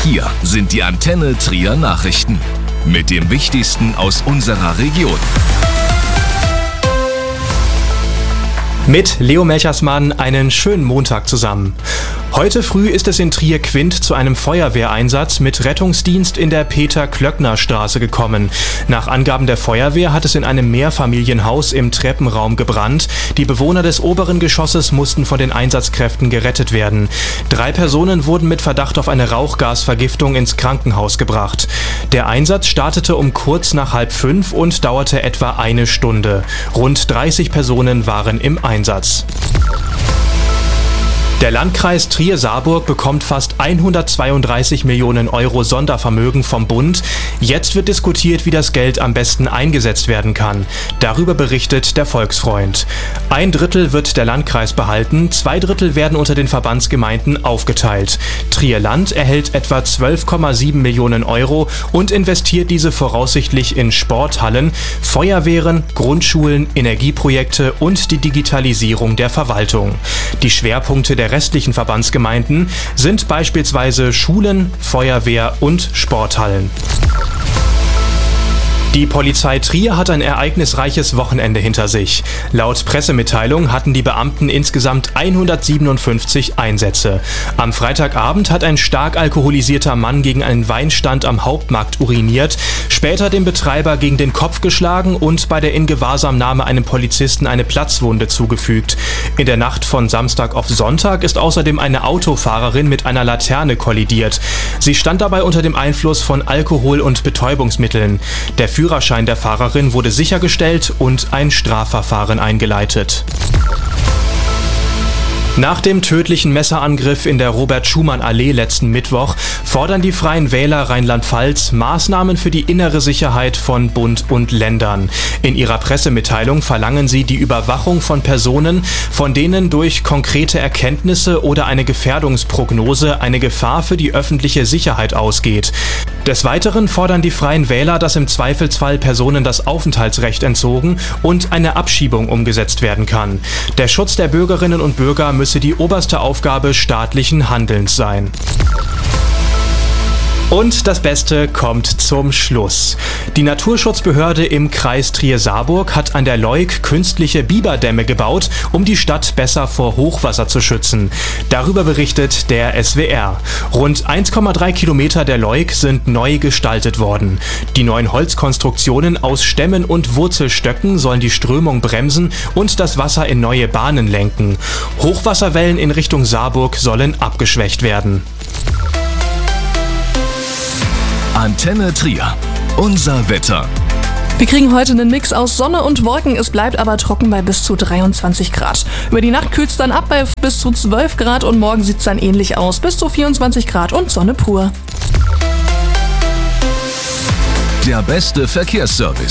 hier sind die Antenne Trier Nachrichten mit dem Wichtigsten aus unserer Region. Mit Leo Melchersmann einen schönen Montag zusammen. Heute früh ist es in Trier-Quint zu einem Feuerwehreinsatz mit Rettungsdienst in der Peter-Klöckner-Straße gekommen. Nach Angaben der Feuerwehr hat es in einem Mehrfamilienhaus im Treppenraum gebrannt. Die Bewohner des oberen Geschosses mussten von den Einsatzkräften gerettet werden. 3 Personen wurden mit Verdacht auf eine Rauchgasvergiftung ins Krankenhaus gebracht. Der Einsatz startete um kurz nach 4:30 und dauerte etwa eine Stunde. Rund 30 Personen waren im Einsatz. Der Landkreis Trier-Saarburg bekommt fast 132 Millionen Euro Sondervermögen vom Bund. Jetzt wird diskutiert, wie das Geld am besten eingesetzt werden kann. Darüber berichtet der Volksfreund. 1/3 wird der Landkreis behalten, 2/3 werden unter den Verbandsgemeinden aufgeteilt. Trier-Land erhält etwa 12,7 Millionen Euro und investiert diese voraussichtlich in Sporthallen, Feuerwehren, Grundschulen, Energieprojekte und die Digitalisierung der Verwaltung. Die Schwerpunkte der restlichen Verbandsgemeinden sind beispielsweise Schulen, Feuerwehr und Sporthallen. Die Polizei Trier hat ein ereignisreiches Wochenende hinter sich. Laut Pressemitteilung hatten die Beamten insgesamt 157 Einsätze. Am Freitagabend hat ein stark alkoholisierter Mann gegen einen Weinstand am Hauptmarkt uriniert, später dem Betreiber gegen den Kopf geschlagen und bei der Ingewahrsamnahme einem Polizisten eine Platzwunde zugefügt. In der Nacht von Samstag auf Sonntag ist außerdem eine Autofahrerin mit einer Laterne kollidiert. Sie stand dabei unter dem Einfluss von Alkohol und Betäubungsmitteln. Der Führerschein der Fahrerin wurde sichergestellt und ein Strafverfahren eingeleitet. Nach dem tödlichen Messerangriff in der Robert-Schumann-Allee letzten Mittwoch fordern die Freien Wähler Rheinland-Pfalz Maßnahmen für die innere Sicherheit von Bund und Ländern. In ihrer Pressemitteilung verlangen sie die Überwachung von Personen, von denen durch konkrete Erkenntnisse oder eine Gefährdungsprognose eine Gefahr für die öffentliche Sicherheit ausgeht. Des Weiteren fordern die Freien Wähler, dass im Zweifelsfall Personen das Aufenthaltsrecht entzogen und eine Abschiebung umgesetzt werden kann. Der Schutz der Bürgerinnen und Bürger müsse die oberste Aufgabe staatlichen Handelns sein. Und das Beste kommt zum Schluss. Die Naturschutzbehörde im Kreis Trier-Saarburg hat an der Leuk künstliche Biberdämme gebaut, um die Stadt besser vor Hochwasser zu schützen. Darüber berichtet der SWR. Rund 1,3 Kilometer der Leuk sind neu gestaltet worden. Die neuen Holzkonstruktionen aus Stämmen und Wurzelstöcken sollen die Strömung bremsen und das Wasser in neue Bahnen lenken. Hochwasserwellen in Richtung Saarburg sollen abgeschwächt werden. Antenne Trier. Unser Wetter. Wir kriegen heute einen Mix aus Sonne und Wolken, es bleibt aber trocken bei bis zu 23 Grad. Über die Nacht kühlt es dann ab bei bis zu 12 Grad und morgen sieht es dann ähnlich aus, bis zu 24 Grad und Sonne pur. Der beste Verkehrsservice.